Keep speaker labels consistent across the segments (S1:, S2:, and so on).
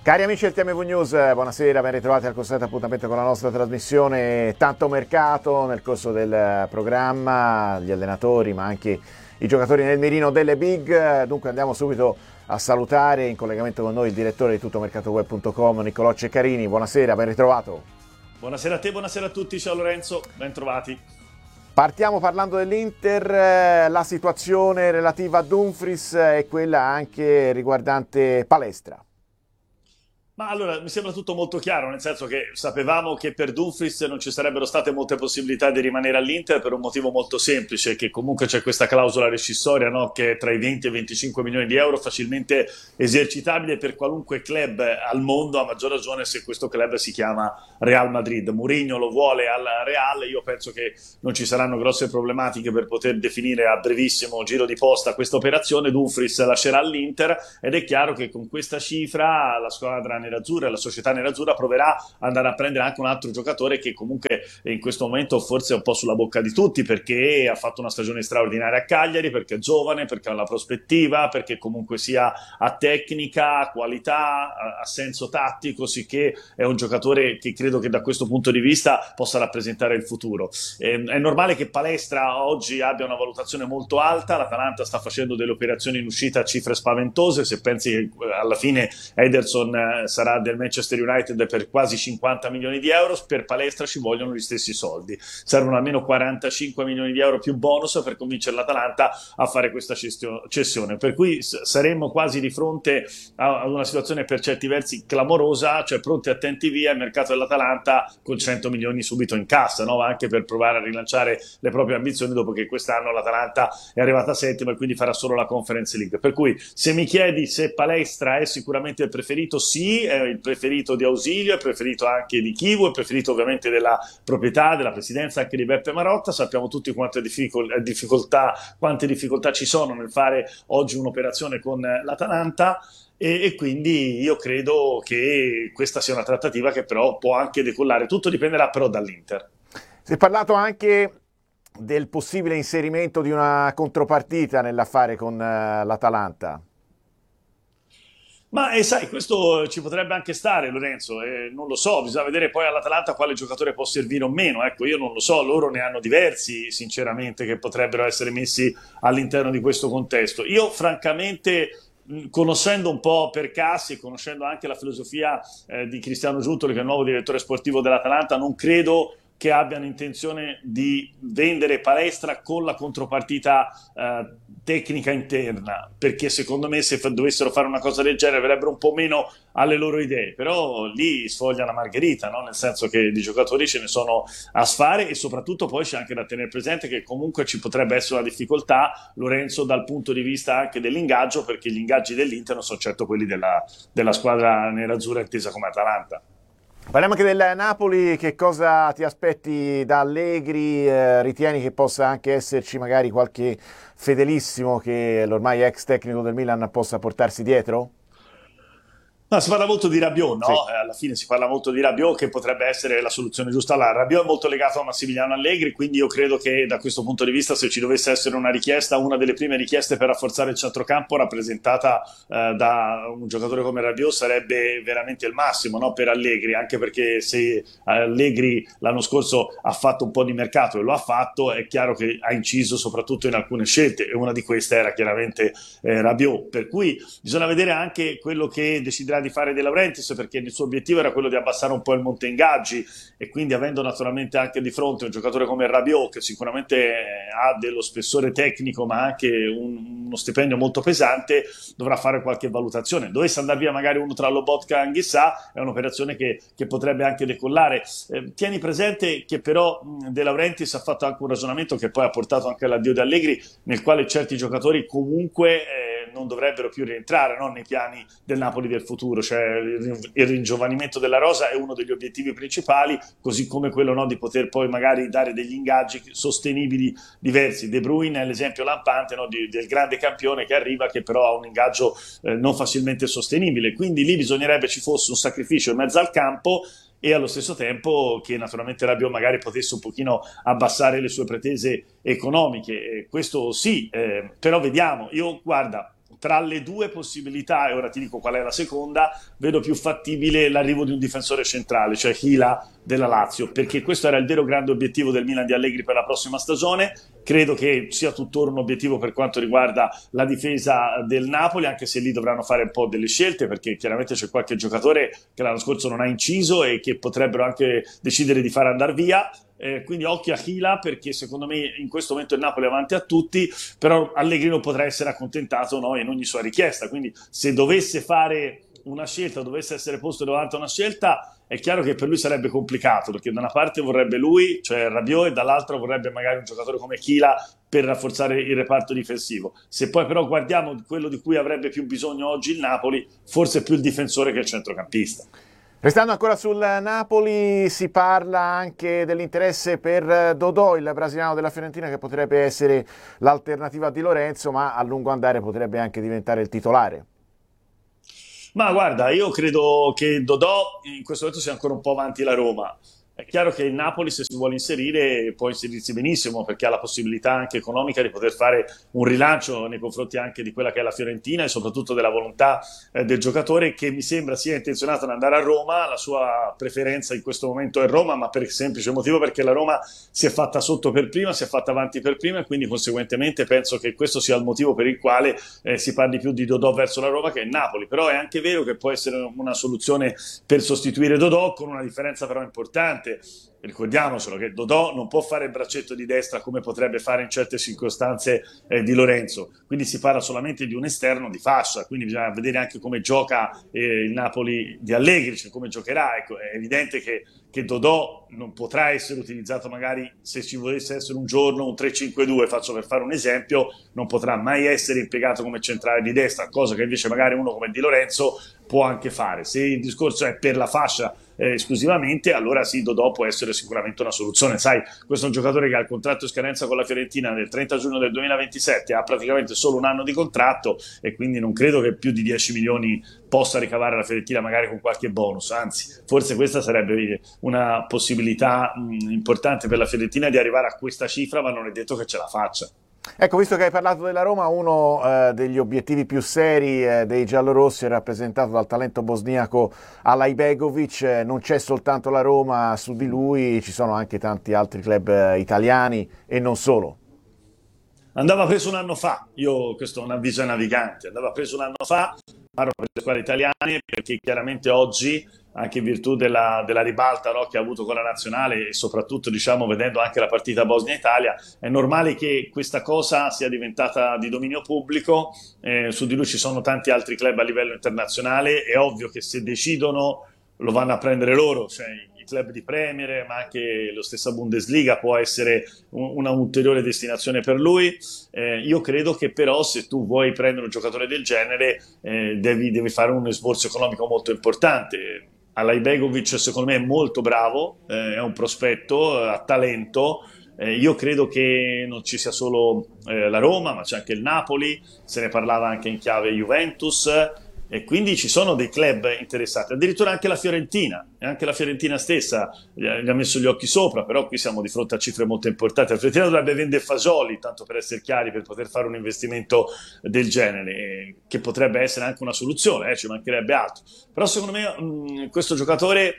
S1: Cari amici del TMV News, buonasera, ben ritrovati al costante appuntamento con la nostra trasmissione. Tanto mercato nel corso del programma, gli allenatori ma anche i giocatori nel mirino delle big. Dunque andiamo subito a salutare in collegamento con noi il direttore di tuttomercatoweb.com, Niccolò Ceccarini. Buonasera, ben ritrovato.
S2: Buonasera a te, buonasera a tutti, ciao Lorenzo, ben trovati.
S1: Partiamo parlando dell'Inter, la situazione relativa a Dumfries e quella anche riguardante Palestra.
S2: Ma allora, mi sembra tutto molto chiaro, nel senso che sapevamo che per Dumfries non ci sarebbero state molte possibilità di rimanere all'Inter per un motivo molto semplice, che comunque c'è questa clausola rescissoria, no? Che è tra i 20 e i 25 milioni di euro, facilmente esercitabile per qualunque club al mondo, a maggior ragione se questo club si chiama Real Madrid. Mourinho lo vuole al Real, io penso che non ci saranno grosse problematiche per poter definire a brevissimo giro di posta questa operazione. Dumfries lascerà l'Inter ed è chiaro che con questa cifra la squadra nerazzurra, la società nerazzurra proverà ad andare a prendere anche un altro giocatore che comunque in questo momento forse è un po' sulla bocca di tutti, perché ha fatto una stagione straordinaria a Cagliari, perché è giovane, perché ha la prospettiva, perché comunque sia a tecnica, a qualità, a senso tattico, sicché è un giocatore che credo che da questo punto di vista possa rappresentare il futuro. È normale che Palestra oggi abbia una valutazione molto alta, l'Atalanta sta facendo delle operazioni in uscita a cifre spaventose, se pensi che alla fine Ederson sarà del Manchester United per quasi 50 milioni di euro, per Palestra ci vogliono gli stessi soldi, servono almeno 45 milioni di euro più bonus per convincere l'Atalanta a fare questa cessione, per cui saremmo quasi di fronte ad una situazione per certi versi clamorosa, cioè pronti attenti via il mercato dell'Atalanta con 100 milioni subito in cassa, no? Anche per provare a rilanciare le proprie ambizioni dopo che quest'anno l'Atalanta è arrivata settima e quindi farà solo la Conference League. Per cui se mi chiedi se Palestra è sicuramente il preferito, sì, è il preferito di Ausilio, è il preferito anche di Chivu, è il preferito ovviamente della proprietà, della presidenza, anche di Beppe Marotta. Sappiamo tutti quante difficoltà ci sono nel fare oggi un'operazione con l'Atalanta e quindi io credo che questa sia una trattativa che però può anche decollare, tutto dipenderà però dall'Inter.
S1: Si è parlato anche del possibile inserimento di una contropartita nell'affare con l'Atalanta.
S2: Ma sai, questo ci potrebbe anche stare, Lorenzo, non lo so, bisogna vedere poi all'Atalanta quale giocatore può servire o meno, ecco, io non lo so, loro ne hanno diversi, sinceramente, che potrebbero essere messi all'interno di questo contesto. Io, francamente, conoscendo un po' Percassi e conoscendo anche la filosofia di Cristiano Giuntoli, che è il nuovo direttore sportivo dell'Atalanta, non credo che abbiano intenzione di vendere Palestra con la contropartita tecnica interna, perché secondo me se dovessero fare una cosa del genere verrebbero un po' meno alle loro idee, però lì sfoglia la margherita, no? Nel senso che di giocatori ce ne sono a sfare e soprattutto poi c'è anche da tenere presente che comunque ci potrebbe essere una difficoltà, Lorenzo, dal punto di vista anche dell'ingaggio, perché gli ingaggi dell'Inter non sono certo quelli della squadra nerazzurra intesa come Atalanta.
S1: Parliamo anche del Napoli, che cosa ti aspetti da Allegri? Ritieni che possa anche esserci magari qualche fedelissimo che l'ormai ex tecnico del Milan possa portarsi dietro?
S2: No, si parla molto di Rabiot, no?
S1: Sì.
S2: Alla fine si parla molto di Rabiot, che potrebbe essere la soluzione giusta. Allora, Rabiot è molto legato a Massimiliano Allegri, quindi io credo che da questo punto di vista, se ci dovesse essere una richiesta, una delle prime richieste per rafforzare il centrocampo rappresentata da un giocatore come Rabiot sarebbe veramente il massimo, no? Per Allegri, anche perché se Allegri l'anno scorso ha fatto un po' di mercato e lo ha fatto, è chiaro che ha inciso soprattutto in alcune scelte e una di queste era chiaramente Rabiot, per cui bisogna vedere anche quello che deciderà di fare De Laurentiis, perché il suo obiettivo era quello di abbassare un po' il monte ingaggi e quindi avendo naturalmente anche di fronte un giocatore come Rabiot che sicuramente ha dello spessore tecnico ma anche uno stipendio molto pesante, dovrà fare qualche valutazione. Dovesse andare via magari uno tra Lobotka e Anghissà, è un'operazione che potrebbe anche decollare. Tieni presente che però De Laurentiis ha fatto anche un ragionamento che poi ha portato anche all'addio di Allegri, nel quale certi giocatori comunque non dovrebbero più rientrare, no, nei piani del Napoli del futuro, cioè il ringiovanimento della rosa è uno degli obiettivi principali, così come quello, no, di poter poi magari dare degli ingaggi sostenibili diversi. De Bruyne è l'esempio lampante, no, del grande campione che arriva, che però ha un ingaggio non facilmente sostenibile, quindi lì bisognerebbe ci fosse un sacrificio in mezzo al campo e allo stesso tempo che naturalmente Rabiot magari potesse un pochino abbassare le sue pretese economiche, questo sì, però vediamo, io guarda, tra le due possibilità, e ora ti dico qual è la seconda, vedo più fattibile l'arrivo di un difensore centrale, cioè Hila della Lazio, perché questo era il vero grande obiettivo del Milan di Allegri per la prossima stagione. Credo che sia tuttora un obiettivo per quanto riguarda la difesa del Napoli, anche se lì dovranno fare un po' delle scelte, perché chiaramente c'è qualche giocatore che l'anno scorso non ha inciso e che potrebbero anche decidere di far andare via. Quindi occhio a Hila, perché secondo me in questo momento il Napoli è avanti a tutti, però Allegri non potrà essere accontentato, no, in ogni sua richiesta. Quindi se dovesse fare una scelta, dovesse essere posto davanti a una scelta, è chiaro che per lui sarebbe complicato, perché da una parte vorrebbe lui, cioè Rabiot, e dall'altra vorrebbe magari un giocatore come Hila per rafforzare il reparto difensivo. Se poi però guardiamo quello di cui avrebbe più bisogno oggi il Napoli, forse più il difensore che il centrocampista.
S1: Restando ancora sul Napoli, si parla anche dell'interesse per Dodò, il brasiliano della Fiorentina, che potrebbe essere l'alternativa di Lorenzo, ma a lungo andare potrebbe anche diventare il titolare.
S2: Ma guarda, io credo che Dodò in questo momento sia ancora un po' avanti la Roma. È chiaro che il Napoli, se si vuole inserire, può inserirsi benissimo, perché ha la possibilità anche economica di poter fare un rilancio nei confronti anche di quella che è la Fiorentina, e soprattutto della volontà del giocatore, che mi sembra sia intenzionato ad andare a Roma. La sua preferenza in questo momento è Roma, ma per il semplice motivo perché la Roma si è fatta sotto per prima, si è fatta avanti per prima, e quindi conseguentemente penso che questo sia il motivo per il quale si parli più di Dodò verso la Roma che il Napoli. Però è anche vero che può essere una soluzione per sostituire Dodò, con una differenza però importante. Ricordiamocelo che Dodò non può fare il braccetto di destra come potrebbe fare in certe circostanze di Lorenzo, quindi si parla solamente di un esterno di fascia, quindi bisogna vedere anche come gioca il Napoli di Allegri, cioè come giocherà. Ecco, è evidente che Dodò non potrà essere utilizzato, magari se ci volesse essere un giorno un 3-5-2, faccio per fare un esempio, non potrà mai essere impiegato come centrale di destra, cosa che invece magari uno come Di Lorenzo può anche fare. Se il discorso è per la fascia esclusivamente, allora sì, Dodò può essere sicuramente una soluzione. Sai, questo è un giocatore che ha il contratto in scadenza con la Fiorentina nel 30 giugno del 2027, ha praticamente solo un anno di contratto, e quindi non credo che più di 10 milioni possa ricavare la Fiorentina, magari con qualche bonus. Anzi, forse questa sarebbe una possibilità importante per la Fiorentina di arrivare a questa cifra, ma non è detto che ce la faccia.
S1: Ecco, visto che hai parlato della Roma, uno degli obiettivi più seri dei giallorossi è rappresentato dal talento bosniaco Alajbegovic. Non c'è soltanto la Roma su di lui, ci sono anche tanti altri club italiani e non solo.
S2: Andava preso un anno fa, io questo è un avviso ai naviganti, andava preso un anno fa, parlo per le squadre italiane, perché chiaramente oggi, anche in virtù della ribalta, no, che ha avuto con la nazionale, e soprattutto diciamo vedendo anche la partita Bosnia-Italia, è normale che questa cosa sia diventata di dominio pubblico. Su di lui ci sono tanti altri club a livello internazionale, è ovvio che se decidono lo vanno a prendere loro, cioè i club di Premier, ma anche lo stessa Bundesliga può essere una ulteriore destinazione per lui. Io credo che però, se tu vuoi prendere un giocatore del genere, devi fare un esborso economico molto importante. Alajbegovic secondo me è molto bravo, è un prospetto, ha talento. Io credo che non ci sia solo la Roma, ma c'è anche il Napoli, se ne parlava anche in chiave Juventus, e quindi ci sono dei club interessati, addirittura anche la Fiorentina, e anche la Fiorentina stessa gli ha messo gli occhi sopra. Però qui siamo di fronte a cifre molto importanti. La Fiorentina dovrebbe vendere Fasoli, tanto per essere chiari, per poter fare un investimento del genere, che potrebbe essere anche una soluzione, ci mancherebbe altro. Però secondo me questo giocatore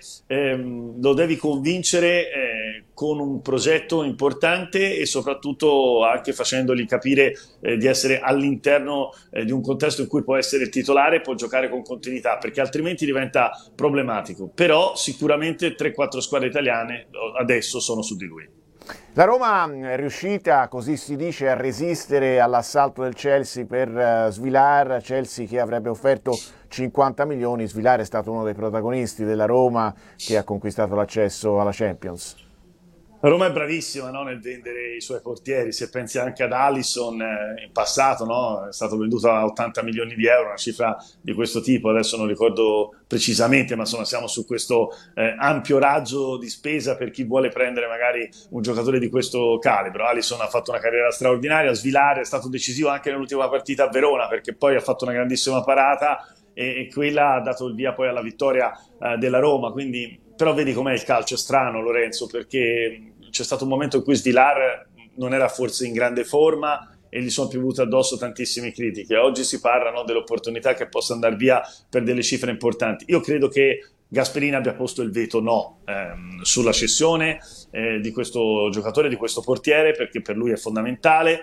S2: lo devi convincere con un progetto importante, e soprattutto anche facendogli capire di essere all'interno di un contesto in cui può essere titolare, può giocare con continuità, perché altrimenti diventa problematico. Però sicuramente 3-4 squadre italiane adesso sono su di lui.
S1: La Roma è riuscita, così si dice, a resistere all'assalto del Chelsea per Svilar, Chelsea che avrebbe offerto 50 milioni, Svilar è stato uno dei protagonisti della Roma che ha conquistato l'accesso alla Champions.
S2: La Roma è bravissima, no, nel vendere i suoi portieri. Se pensi anche ad Alisson, in passato, no, è stato venduto a 80 milioni di euro, una cifra di questo tipo, adesso non ricordo precisamente, ma insomma siamo su questo ampio raggio di spesa per chi vuole prendere magari un giocatore di questo calibro. Alisson ha fatto una carriera straordinaria, Svilar è stato decisivo anche nell'ultima partita a Verona, perché poi ha fatto una grandissima parata, e quella ha dato il via poi alla vittoria della Roma. Quindi, però vedi com'è il calcio, è strano, Lorenzo, perché c'è stato un momento in cui Svilar non era forse in grande forma, e gli sono piovute addosso tantissime critiche. Oggi si parla, no, dell'opportunità che possa andare via per delle cifre importanti. Io credo che Gasperini abbia posto il veto no sulla cessione di questo giocatore, di questo portiere, perché per lui è fondamentale.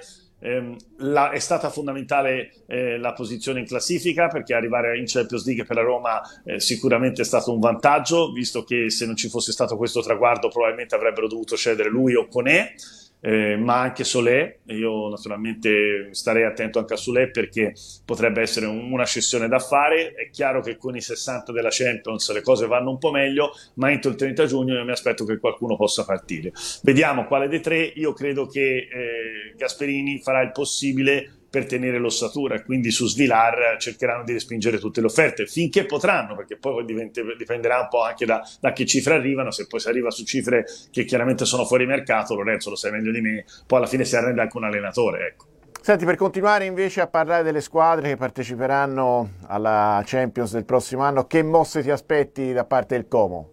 S2: È stata fondamentale la posizione in classifica, perché arrivare in Champions League per la Roma sicuramente è stato un vantaggio, visto che se non ci fosse stato questo traguardo probabilmente avrebbero dovuto cedere lui o Koné. Ma anche Solé. Io naturalmente starei attento anche a Solé, perché potrebbe essere una cessione da fare. È chiaro che con i 60 della Champions le cose vanno un po' meglio, ma entro il 30 giugno io mi aspetto che qualcuno possa partire. Vediamo quale dei tre. Io credo che Gasperini farà il possibile per tenere l'ossatura, e quindi su Svilar cercheranno di respingere tutte le offerte finché potranno, perché poi dipenderà un po' anche da che cifre arrivano. Se poi si arriva su cifre che chiaramente sono fuori mercato, Lorenzo lo sai meglio di me, poi alla fine si arrende anche un allenatore, ecco.
S1: Senti, per continuare invece a parlare delle squadre che parteciperanno alla Champions del prossimo anno, che mosse ti aspetti da parte del Como?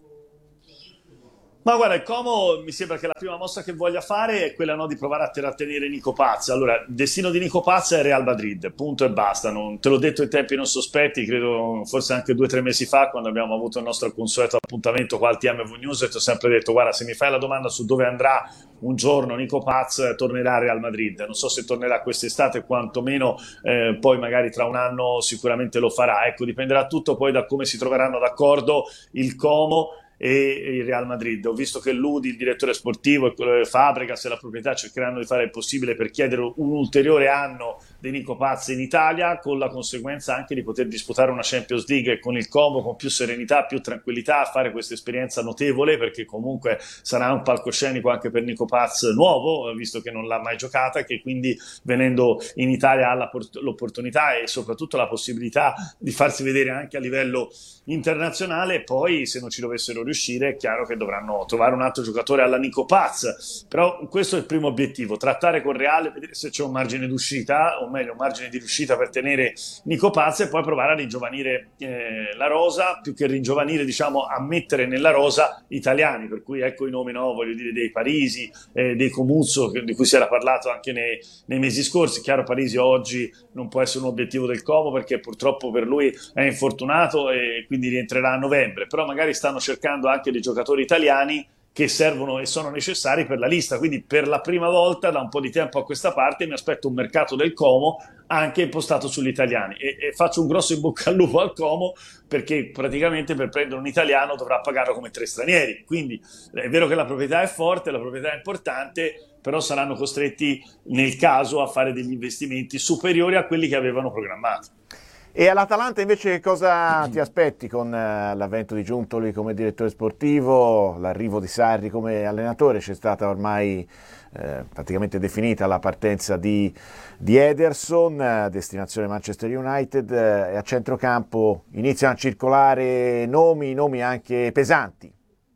S2: Ma guarda, il Como mi sembra che la prima mossa che voglia fare è quella, no, di provare a trattenere Nico Paz. Allora, il destino di Nico Paz è Real Madrid, punto e basta. Te l'ho detto in tempi non sospetti, credo forse anche 2 o 3 mesi fa, quando abbiamo avuto il nostro consueto appuntamento qua al TMV News, e ti ho sempre detto: guarda, se mi fai la domanda su dove andrà un giorno Nico Paz, tornerà a Real Madrid. Non so se tornerà quest'estate, quantomeno poi magari tra un anno sicuramente lo farà. Ecco, dipenderà tutto poi da come si troveranno d'accordo il Como e il Real Madrid. Ho visto che Ludi, il direttore sportivo, e Fabregas e la proprietà cercheranno di fare il possibile per chiedere un ulteriore anno di Nico Paz in Italia, con la conseguenza anche di poter disputare una Champions League con il Como con più serenità, più tranquillità, a fare questa esperienza notevole, perché comunque sarà un palcoscenico anche per Nico Paz nuovo, visto che non l'ha mai giocata, che quindi venendo in Italia ha l'opportunità e soprattutto la possibilità di farsi vedere anche a livello internazionale. Poi se non ci dovessero riuscire è chiaro che dovranno trovare un altro giocatore alla Nico Paz, però questo è il primo obiettivo: trattare con Reale, vedere se c'è un margine d'uscita, o meglio un margine di riuscita per tenere Nico Paz, e poi provare a ringiovanire la rosa, più che ringiovanire, diciamo, a mettere nella rosa italiani, per cui ecco i nomi, no, voglio dire, dei Parisi, dei Comuzzo, di cui si era parlato anche nei mesi scorsi. Chiaro, Parisi oggi non può essere un obiettivo del Como, perché purtroppo per lui è infortunato e quindi rientrerà a novembre, però magari stanno cercando anche dei giocatori italiani che servono e sono necessari per la lista. Quindi per la prima volta da un po' di tempo a questa parte mi aspetto un mercato del Como anche impostato sugli italiani, e faccio un grosso in bocca al lupo al Como, perché praticamente per prendere un italiano dovrà pagarlo come 3 stranieri. Quindi è vero che la proprietà è forte, la proprietà è importante, però saranno costretti nel caso a fare degli investimenti superiori a quelli che avevano programmato.
S1: E all'Atalanta invece cosa ti aspetti con l'avvento di Giuntoli come direttore sportivo, l'arrivo di Sarri come allenatore? C'è stata ormai praticamente definita la partenza di Ederson, destinazione Manchester United, e a centrocampo iniziano a circolare nomi anche pesanti.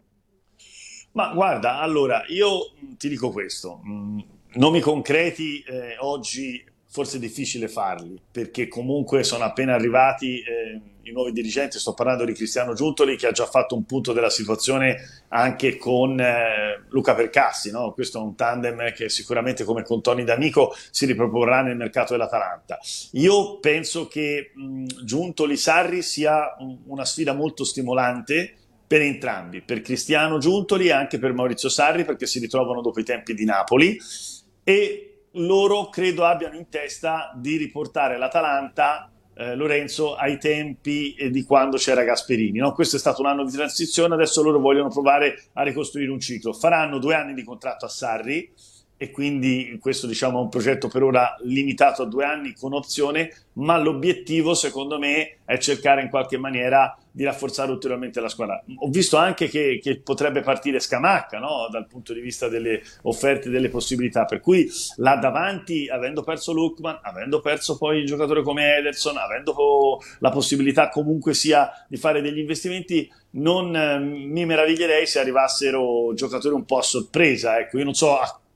S2: Ma guarda, allora, io ti dico questo: nomi concreti oggi forse è difficile farli, perché comunque sono appena arrivati i nuovi dirigenti. Sto parlando di Cristiano Giuntoli, che ha già fatto un punto della situazione anche con Luca Percassi, no? Questo è un tandem che sicuramente, come con Toni D'Amico, si riproporrà nel mercato dell'Atalanta. Io penso che Giuntoli-Sarri sia una sfida molto stimolante per entrambi, per Cristiano Giuntoli e anche per Maurizio Sarri, perché si ritrovano dopo i tempi di Napoli, e loro credo abbiano in testa di riportare l'Atalanta, Lorenzo, ai tempi di quando c'era Gasperini, no? Questo è stato un anno di transizione, adesso loro vogliono provare a ricostruire un ciclo. Faranno 2 anni di contratto a Sarri, e quindi questo, diciamo, è un progetto per ora limitato a 2 anni con opzione, ma l'obiettivo secondo me è cercare in qualche maniera di rafforzare ulteriormente la squadra. Ho visto anche che potrebbe partire Scamacca, no? Dal punto di vista delle offerte e delle possibilità, per cui là davanti, avendo perso Lookman, avendo perso poi il giocatore come Ederson, avendo la possibilità comunque sia di fare degli investimenti, non mi meraviglierei se arrivassero giocatori un po' a sorpresa. Ecco, io non so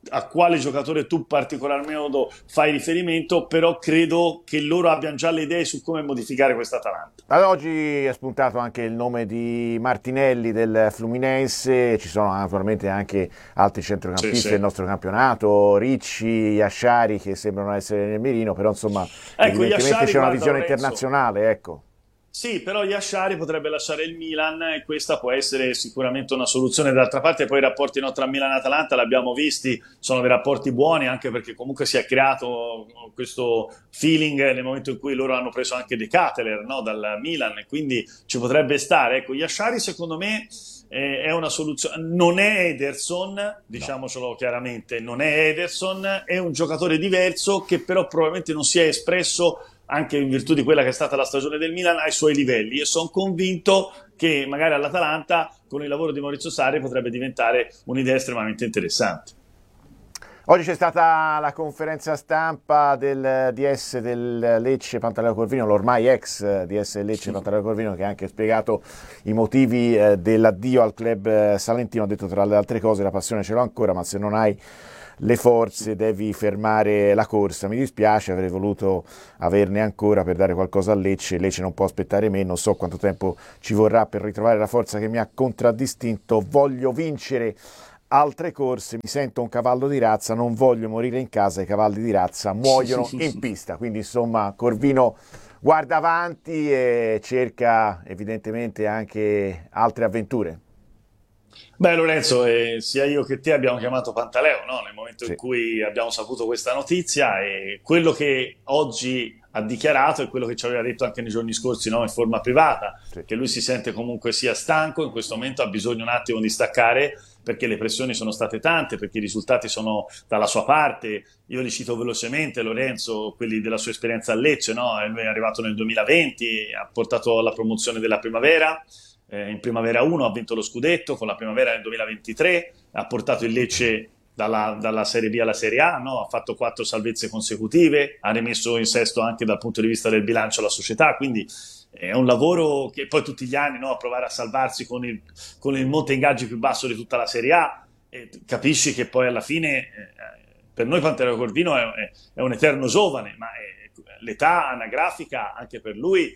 S2: a quale giocatore tu particolarmente fai riferimento, però credo che loro abbiano già le idee su come modificare questa Atalanta.
S1: Ad oggi è spuntato anche il nome di Martinelli del Fluminense, ci sono naturalmente anche altri centrocampisti
S2: Sì.
S1: del nostro campionato, Ricci, Yashari che sembrano essere nel mirino, però insomma
S2: Ecco,
S1: evidentemente
S2: Yashari,
S1: c'è una
S2: guarda
S1: visione
S2: Lorenzo,
S1: internazionale, ecco.
S2: sì, però Yashari potrebbe lasciare il Milan e questa può essere sicuramente una soluzione. D'altra parte poi i rapporti tra Milan e Atalanta l'abbiamo visti, sono dei rapporti buoni anche perché comunque si è creato questo feeling nel momento in cui loro hanno preso anche De Ketelaere, no, dal Milan e quindi ci potrebbe stare. Ecco, Yashari secondo me è una soluzione, non è Ederson,
S1: No.
S2: diciamocelo chiaramente, non è Ederson, è un giocatore diverso che però probabilmente non si è espresso anche in virtù di quella che è stata la stagione del Milan ai suoi livelli e sono convinto che magari all'Atalanta con il lavoro di Maurizio Sarri potrebbe diventare un'idea estremamente interessante.
S1: Oggi c'è stata la conferenza stampa del DS del Lecce Pantaleo Corvino, l'ormai ex DS del Lecce Pantaleo Corvino, che ha anche spiegato i motivi dell'addio al club salentino. Ha detto tra le altre cose: la passione ce l'ho ancora, ma se non hai le forze devi fermare la corsa. Mi dispiace, avrei voluto averne ancora per dare qualcosa a Lecce. Lecce non può aspettare me, non so quanto tempo ci vorrà per ritrovare la forza che mi ha contraddistinto. Voglio vincere altre corse, mi sento un cavallo di razza, non voglio morire in casa, i cavalli di razza muoiono in pista. Quindi insomma Corvino guarda avanti e cerca evidentemente anche altre avventure.
S2: Beh, Lorenzo, sia io che te abbiamo chiamato Pantaleo, no? Nel momento in
S1: Sì,
S2: cui abbiamo saputo questa notizia e quello che oggi ha dichiarato e quello che ci aveva detto anche nei giorni scorsi, no? In forma privata,
S1: sì.
S2: che lui si sente comunque sia stanco, in questo momento ha bisogno un attimo di staccare perché le pressioni sono state tante, perché i risultati sono dalla sua parte. Io li cito velocemente, Lorenzo, quelli della sua esperienza a Lecce, no? Lui è arrivato nel 2020, ha portato alla promozione della primavera, in Primavera 1 ha vinto lo scudetto, con la Primavera nel 2023 ha portato il Lecce dalla Serie B alla Serie A, no? Ha fatto 4 salvezze consecutive, ha rimesso in sesto anche dal punto di vista del bilancio la società, quindi è un lavoro che poi tutti gli anni, no? A provare a salvarsi con il monte ingaggi più basso di tutta la Serie A, capisci che poi alla fine per noi Pantera Corvino è un eterno giovane, ma l'età anagrafica anche per lui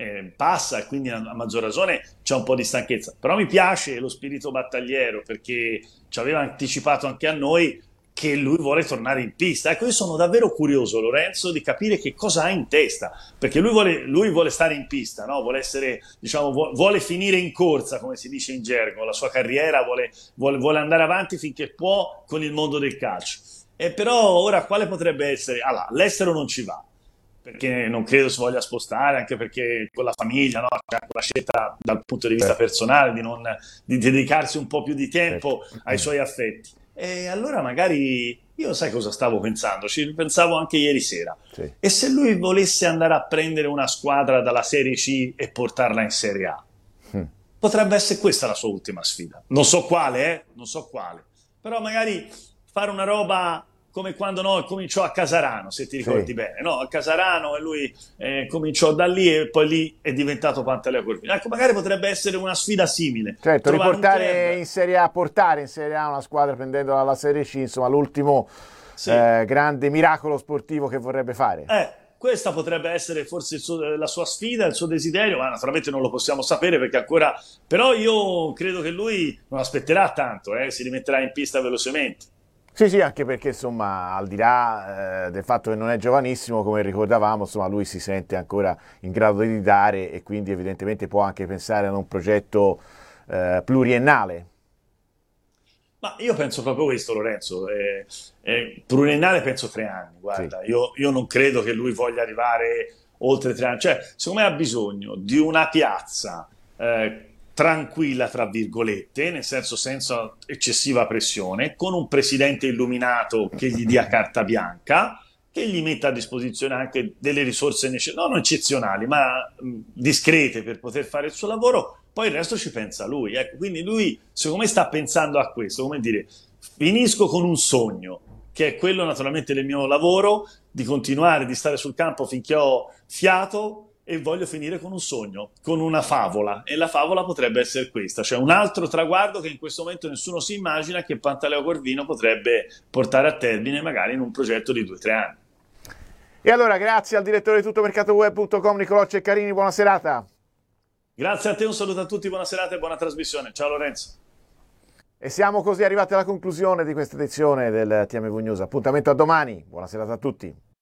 S2: passa e quindi a maggior ragione c'è un po' di stanchezza. Però mi piace lo spirito battagliero perché ci aveva anticipato anche a noi che lui vuole tornare in pista. Ecco, io sono davvero curioso, Lorenzo, di capire che cosa ha in testa, perché lui vuole stare in pista, no? Vuole essere, diciamo, vuole finire in corsa, come si dice in gergo, la sua carriera, vuole andare avanti finché può con il mondo del calcio. E però ora quale potrebbe essere? Allora, l'estero non ci va, perché non credo si voglia spostare, anche perché con la famiglia, no? C'è anche la scelta dal punto di vista
S1: Certo,
S2: personale di dedicarsi un po' più di
S1: certo.
S2: tempo ai suoi affetti. E allora magari io sai cosa stavo pensando? Ci pensavo anche ieri sera.
S1: Sì.
S2: E se lui volesse andare a prendere una squadra dalla Serie C e portarla in Serie A?
S1: Mm.
S2: Potrebbe essere questa la sua ultima sfida. Non so quale, non so quale. Però magari fare una roba come quando no, cominciò a Casarano, se ti
S1: Sì.
S2: ricordi bene, no? A Casarano e lui cominciò da lì e poi lì è diventato Pantaleo Corvino. Ecco, magari potrebbe essere una sfida simile.
S1: Certo,
S2: Trovare un
S1: riportare
S2: club.
S1: in Serie A, portare in Serie A una squadra prendendola alla Serie C, insomma, l'ultimo
S2: Sì.
S1: grande miracolo sportivo che vorrebbe fare.
S2: Questa potrebbe essere forse la sua sfida, il suo desiderio, ma naturalmente non lo possiamo sapere perché ancora. Però io credo che lui non aspetterà tanto, si rimetterà in pista velocemente.
S1: Sì, sì, anche perché insomma, al di là del fatto che non è giovanissimo, come ricordavamo, insomma, lui si sente ancora in grado di dare e quindi evidentemente può anche pensare ad un progetto pluriennale.
S2: Ma io penso proprio questo, Lorenzo. Pluriennale penso 3 anni.
S1: Sì,
S2: Guarda, io non credo che lui voglia arrivare oltre 3 anni. Cioè, secondo me ha bisogno di una piazza tranquilla, tra virgolette, nel senso senza eccessiva pressione, con un presidente illuminato che gli dia carta bianca, che gli metta a disposizione anche delle risorse non eccezionali, ma discrete per poter fare il suo lavoro, poi il resto ci pensa lui. Ecco, quindi lui, secondo me, sta pensando a questo, come dire, finisco con un sogno, che è quello naturalmente del mio lavoro, di continuare, di stare sul campo finché ho fiato, e voglio finire con un sogno, con una favola, e la favola potrebbe essere questa, cioè un altro traguardo che in questo momento nessuno si immagina che Pantaleo Corvino potrebbe portare a termine magari in un progetto di 2 o 3 anni.
S1: E allora grazie al direttore di tuttomercatoweb.com Nicolò Ceccarini, buona serata.
S2: Grazie a te, un saluto a tutti, buona serata e buona trasmissione. Ciao Lorenzo.
S1: E siamo così arrivati alla conclusione di questa edizione del TMV News. Appuntamento a domani, buona serata a tutti.